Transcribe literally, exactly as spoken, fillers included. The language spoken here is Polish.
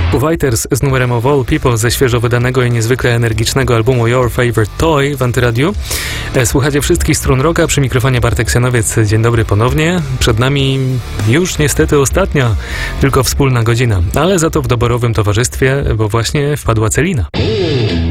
Foo Fighters z numerem Of All People ze świeżo wydanego i niezwykle energicznego albumu Your Favorite Toy w Antyradiu. Słuchacie wszystkich strun rocka, przy mikrofonie Bartek Sianowiec. Dzień dobry ponownie. Przed nami już niestety ostatnia, tylko wspólna godzina, ale za to w doborowym towarzystwie, bo właśnie wpadła Celina.